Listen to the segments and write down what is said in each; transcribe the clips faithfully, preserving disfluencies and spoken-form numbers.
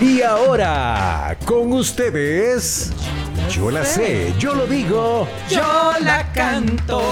Y ahora, con ustedes, yo la sé, yo lo digo, yo la canto.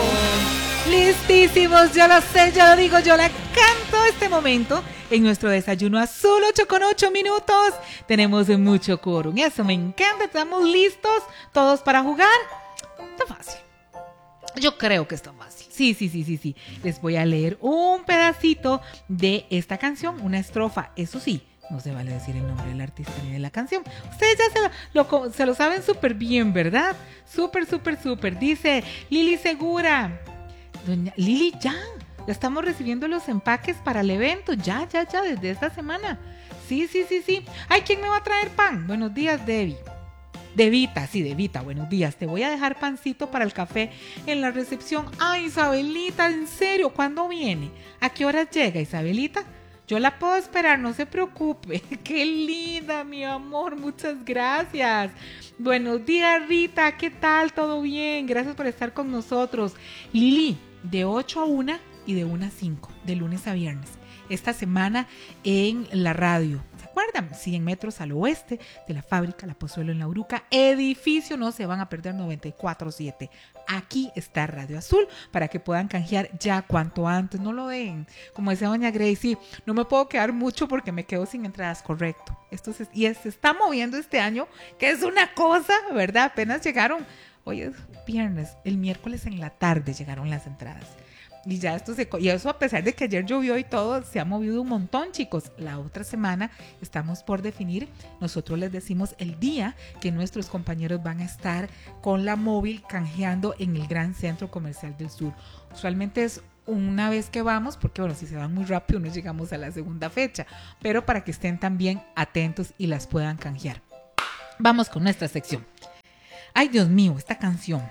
Listísimos, yo lo sé, yo lo digo, yo la canto. Este momento en nuestro desayuno azul, ocho con ocho minutos. Tenemos mucho quórum, eso me encanta. Estamos listos todos para jugar. Está fácil. Yo creo que está fácil. Sí, sí, sí, sí, sí. Les voy a leer un pedacito de esta canción, una estrofa. Eso sí, no se vale decir el nombre del artista ni de la canción. Ustedes ya se lo, lo, se lo saben súper bien, ¿verdad? Súper, súper, súper. Dice Lili Segura. Doña Lili, ya. Ya estamos recibiendo los empaques para el evento. Ya, ya, ya, desde esta semana. Sí, sí, sí, sí. Ay, ¿quién me va a traer pan? Buenos días, Debbie. Devita, sí, Devita, buenos días. Te voy a dejar pancito para el café en la recepción. Ay, Isabelita, en serio, ¿cuándo viene? ¿A qué hora llega, Isabelita? Yo la puedo esperar, no se preocupe. Qué linda, mi amor, muchas gracias. Buenos días, Rita, ¿qué tal? ¿Todo bien? Gracias por estar con nosotros. Lili, de ocho a una y de una a cinco, de lunes a viernes. Esta semana en la radio. ¿Recuerdan? cien metros al oeste de la fábrica La Pozuelo en La Uruca, edificio, no se van a perder, noventa y cuatro siete. Aquí está Radio Azul para que puedan canjear ya cuanto antes, no lo den. Como decía doña Gracie, no me puedo quedar mucho porque me quedo sin entradas, correcto. Esto se, y se está moviendo este año, que es una cosa, ¿verdad? Apenas llegaron, hoy es viernes, el miércoles en la tarde llegaron las entradas. Y ya esto se... Y eso a pesar de que ayer llovió y todo, se ha movido un montón, chicos. La otra semana estamos por definir, nosotros les decimos el día que nuestros compañeros van a estar con la móvil canjeando en el Gran Centro Comercial del Sur. Usualmente es una vez que vamos, porque bueno, si se van muy rápido no llegamos a la segunda fecha, pero para que estén también atentos y las puedan canjear. Vamos con nuestra sección. Ay, Dios mío, esta canción.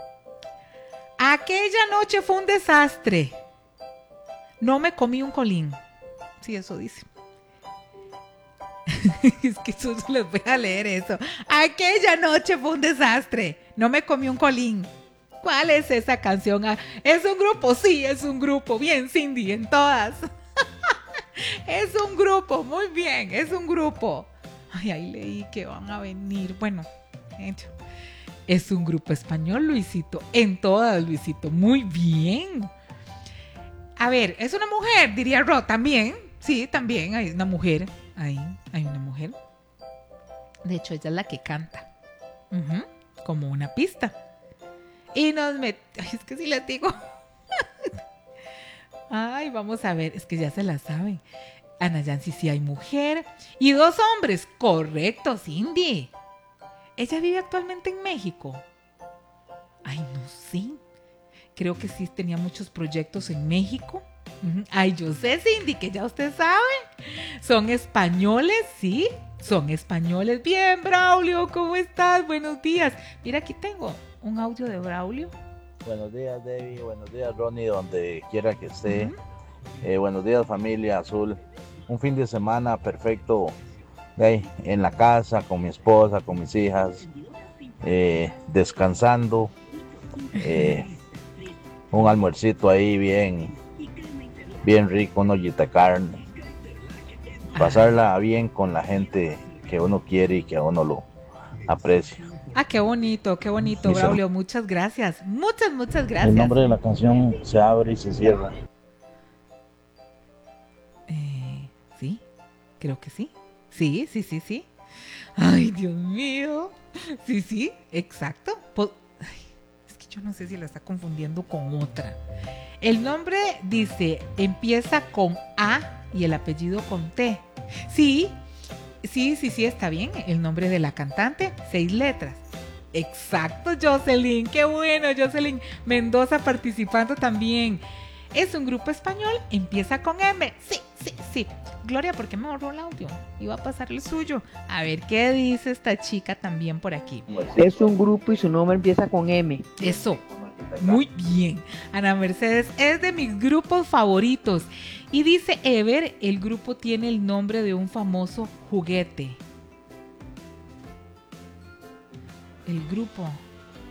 Aquella noche fue un desastre. No me comí un colín. Sí, eso dice. Es que eso les voy a leer eso. Aquella noche fue un desastre. No me comí un colín. ¿Cuál es esa canción? ¿Es un grupo? Sí, es un grupo. Bien, Cindy, en todas. Es un grupo, muy bien, es un grupo. Ay, ahí leí que van a venir. Bueno, hecho. Es un grupo español, Luisito. En todas, Luisito. Muy bien. A ver, es una mujer, diría Ro. También. Sí, también hay una mujer. Ahí hay una mujer. De hecho, ella es la que canta. Uh-huh, como una pista. Y nos met... Ay, es que si les digo. Ay, vamos a ver. Es que ya se la saben. Ana Yancy, sí hay mujer. Y dos hombres. Correcto, Cindy. ¿Ella vive actualmente en México? Ay, no sé. Creo que sí tenía muchos proyectos en México. Uh-huh. Ay, yo sé, Cindy, que ya usted sabe. Son españoles, ¿sí? Son españoles. Bien, Braulio, ¿cómo estás? Buenos días. Mira, aquí tengo un audio de Braulio. Buenos días, Debbie. Buenos días, Ronnie, donde quiera que esté. Uh-huh. Eh, buenos días, familia Azul. Un fin de semana perfecto. Ahí, en la casa, con mi esposa, con mis hijas, eh, descansando, eh, un almuercito ahí bien, bien rico, una ollita de carne, pasarla bien con la gente que uno quiere y que a uno lo aprecia. Ah, qué bonito, qué bonito, Mis Braulio, am- muchas gracias, muchas, muchas gracias. El nombre de la canción se abre y se cierra. Eh, sí, creo que sí. Sí, sí, sí, sí. Ay, Dios mío. Sí, sí, exacto. Po- Ay, es que yo no sé si la está confundiendo con otra. El nombre dice, empieza con A y el apellido con T. Sí, sí, sí, sí, está bien. El nombre de la cantante, seis letras. Exacto, Jocelyn. Qué bueno, Jocelyn Mendoza participando también. Es un grupo español, empieza con M. Sí, sí, sí. Gloria, ¿por qué me borró el audio? Iba a pasar el suyo. A ver qué dice esta chica también por aquí. Es un grupo y su nombre empieza con M. Eso, muy bien. Ana Mercedes es de mis grupos favoritos. Y dice Ever, el grupo tiene el nombre de un famoso juguete. El grupo.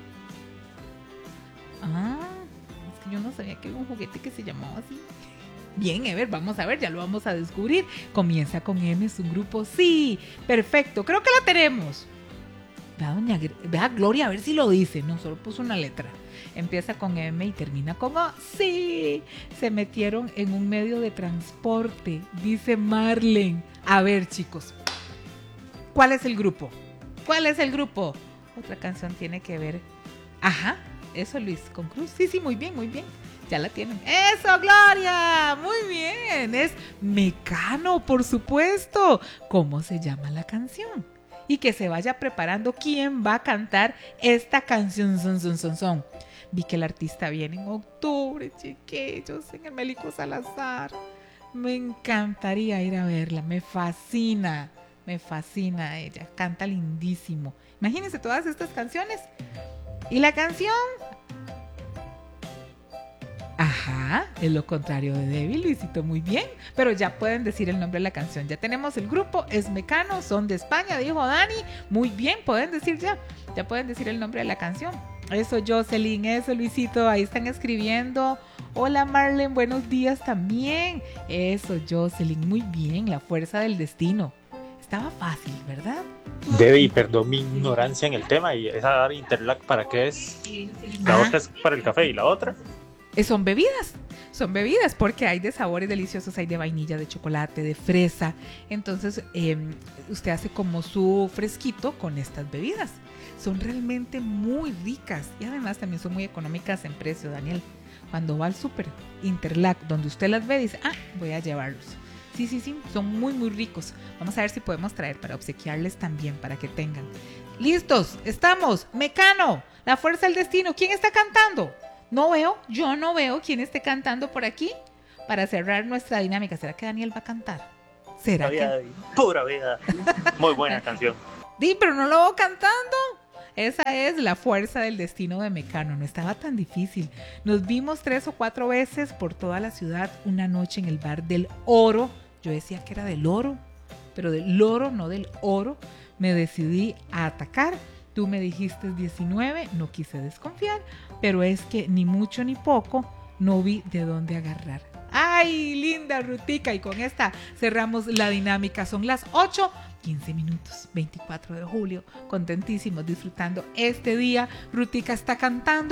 Ah, es que yo no sabía que había un juguete que se llamaba así. Bien, Ever, vamos a ver, ya lo vamos a descubrir. Comienza con M, es un grupo, sí, perfecto, creo que la tenemos. Vea, doña, vea Gloria, a ver si lo dice, no, solo puso una letra. Empieza con M y termina con O. Sí, se metieron en un medio de transporte, dice Marlene. A ver, chicos, ¿cuál es el grupo? ¿Cuál es el grupo? Otra canción tiene que ver. Ajá, eso Luis, con Cruz. Sí, sí, muy bien, muy bien. Ya la tienen. ¡Eso, Gloria! Muy bien. Es Mecano, por supuesto. ¿Cómo se llama la canción? Y que se vaya preparando quién va a cantar esta canción. Son, son, son, son. Vi que el artista viene en octubre, chiquillos, en el Mélico Salazar. Me encantaría ir a verla. Me fascina. Me fascina ella. Canta lindísimo. Imagínense todas estas canciones. Y la canción... Ajá, es lo contrario de Debbie, Luisito, muy bien. Pero ya pueden decir el nombre de la canción. Ya tenemos el grupo, es Mecano, son de España, dijo Dani. Muy bien, pueden decir ya. Ya pueden decir el nombre de la canción. Eso, Jocelyn, eso, Luisito, ahí están escribiendo. Hola, Marlene, buenos días también. Eso, Jocelyn, muy bien, La Fuerza del Destino. Estaba fácil, ¿verdad? Debbie, perdón mi ignorancia en el tema. ¿Y esa Interlac para qué es? La Ah. otra es para el café y la otra... Eh, Son bebidas, son bebidas porque hay de sabores deliciosos, hay de vainilla, de chocolate, de fresa. Entonces eh, usted hace como su fresquito con estas bebidas. Son realmente muy ricas y además también son muy económicas en precio, Daniel. Cuando va al súper Interlac, donde usted las ve, dice, ah, voy a llevarlos. Sí, sí, sí, son muy, muy ricos. Vamos a ver si podemos traer para obsequiarles también, para que tengan. ¡Listos! ¡Estamos! ¡Mecano! La Fuerza del Destino. ¿Quién está cantando? No veo, yo no veo quién esté cantando por aquí para cerrar nuestra dinámica. ¿Será que Daniel va a cantar? ¿Será Pura vida, que...? Debbie, pura vida. Muy buena canción. Sí, pero no lo veo cantando. Esa es La Fuerza del Destino de Mecano. No estaba tan difícil. Nos vimos tres o cuatro veces por toda la ciudad una noche en el bar del Oro. Yo decía que era del Oro, pero del Oro, no del Oro. Me decidí a atacar. Tú me dijiste diecinueve, no quise desconfiar, pero es que ni mucho ni poco no vi de dónde agarrar. ¡Ay, linda Rutica! Y con esta cerramos la dinámica. Son las ocho, quince minutos, veinticuatro de julio. Contentísimos disfrutando este día. Rutica está cantando.